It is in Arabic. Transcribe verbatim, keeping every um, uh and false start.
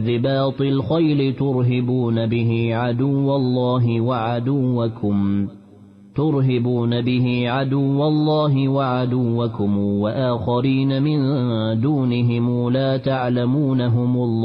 رباط الخيل ترهبون به عدو الله وعدوكم ترهبون به عدو الله وعدوكم وآخرين من دونهم لا تعلمونهم الله